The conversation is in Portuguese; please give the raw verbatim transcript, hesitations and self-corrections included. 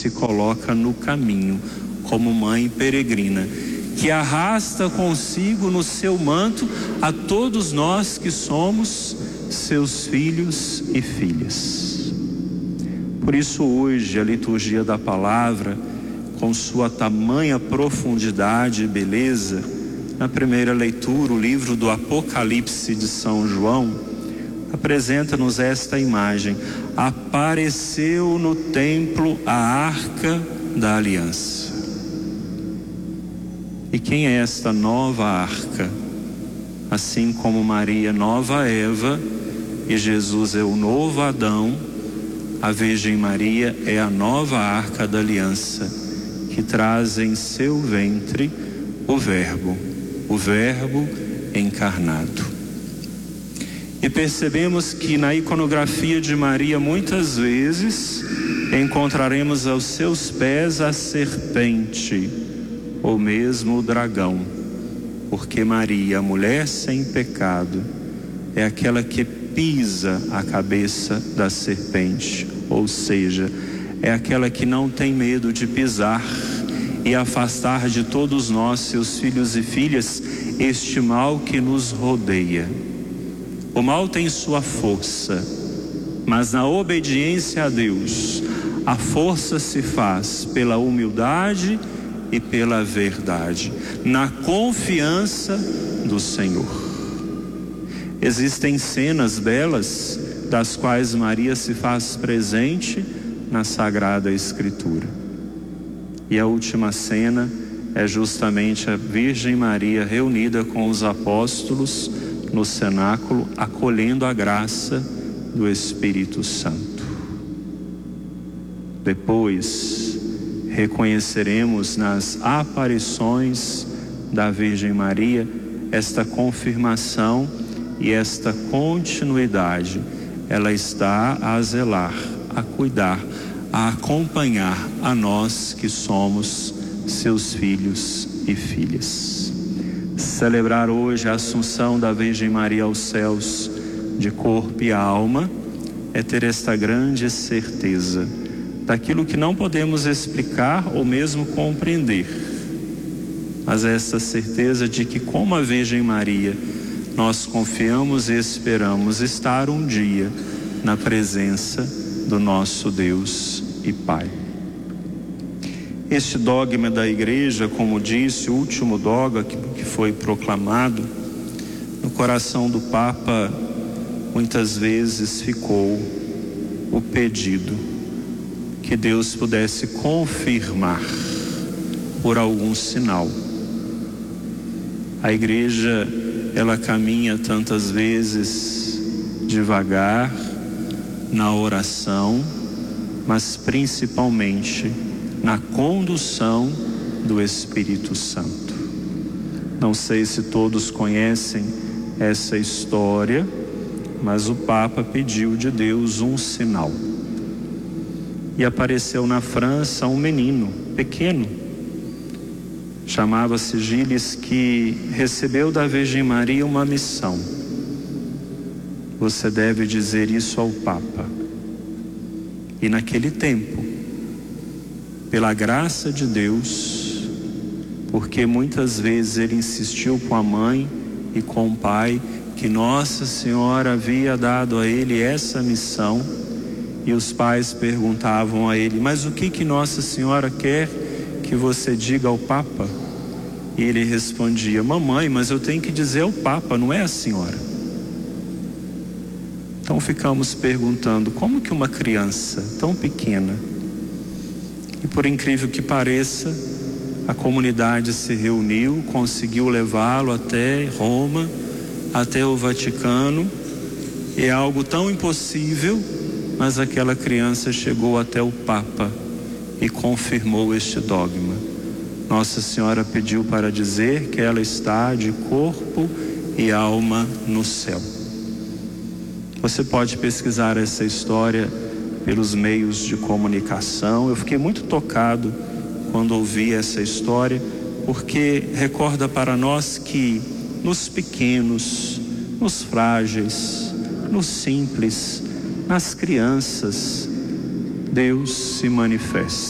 se coloca no caminho como mãe peregrina, que arrasta consigo no seu manto a todos nós que somos seus filhos e filhas. Por isso hoje a liturgia da palavra, com sua tamanha profundidade e beleza, na primeira leitura, o livro do Apocalipse de São João, apresenta-nos esta imagem: apareceu no templo a arca da aliança. E quem é esta nova arca? Assim como Maria, nova Eva, e Jesus é o novo Adão, a Virgem Maria é a nova arca da aliança, que traz em seu ventre o Verbo, o Verbo encarnado. E percebemos que na iconografia de Maria, muitas vezes, encontraremos aos seus pés a serpente, ou mesmo o dragão, porque Maria, a mulher sem pecado, é aquela que pisa a cabeça da serpente, ou seja, é aquela que não tem medo de pisar e afastar de todos nós, seus filhos e filhas, este mal que nos rodeia. O mal tem sua força, mas na obediência a Deus, a força se faz pela humildade e pela verdade, na confiança do Senhor. Existem cenas belas das quais Maria se faz presente na Sagrada Escritura. E a última cena é justamente a Virgem Maria reunida com os apóstolos no cenáculo, acolhendo a graça do Espírito Santo. Depois, reconheceremos nas aparições da Virgem Maria esta confirmação e esta continuidade. Ela está a zelar, a cuidar, a acompanhar a nós que somos seus filhos e filhas. Celebrar hoje a Assunção da Virgem Maria aos céus de corpo e alma é ter esta grande certeza daquilo que não podemos explicar ou mesmo compreender, mas essa certeza de que, como a Virgem Maria, nós confiamos e esperamos estar um dia na presença do nosso Deus e Pai. Este dogma da Igreja, como disse, o último dogma que foi proclamado, no coração do Papa muitas vezes ficou o pedido que Deus pudesse confirmar por algum sinal. A Igreja, ela caminha tantas vezes devagar na oração, mas principalmente na condução do Espírito Santo. Não sei se todos conhecem essa história, mas o Papa pediu de Deus um sinal. E apareceu na França um menino pequeno, chamava-se Gilles, que recebeu da Virgem Maria uma missão. Você deve dizer isso ao Papa. E naquele tempo, pela graça de Deus, porque muitas vezes ele insistiu com a mãe e com o pai, que Nossa Senhora havia dado a ele essa missão, e os pais perguntavam a ele: mas o que que Nossa Senhora quer que você diga ao Papa? E ele respondia: mamãe, mas eu tenho que dizer ao Papa, não é a senhora. Então ficamos perguntando, como que uma criança tão pequena, e por incrível que pareça, a comunidade se reuniu, conseguiu levá-lo até Roma, até o Vaticano. É algo tão impossível, mas aquela criança chegou até o Papa e confirmou este dogma. Nossa Senhora pediu para dizer que ela está de corpo e alma no céu. Você pode pesquisar essa história pelos meios de comunicação. Eu fiquei muito tocado quando ouvi essa história, porque recorda para nós que nos pequenos, nos frágeis, nos simples, nas crianças, Deus se manifesta.